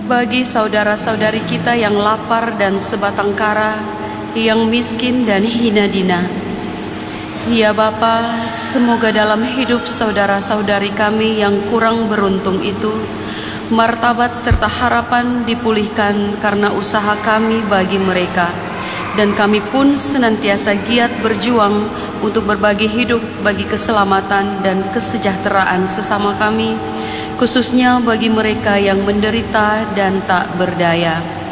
bagi saudara-saudari kita yang lapar dan sebatang kara, yang miskin dan hina dina. Ya Bapa, semoga dalam hidup saudara-saudari kami yang kurang beruntung itu, martabat serta harapan dipulihkan karena usaha kami bagi mereka. Dan kami pun senantiasa giat berjuang untuk berbagi hidup bagi keselamatan dan kesejahteraan sesama kami, khususnya bagi mereka yang menderita dan tak berdaya.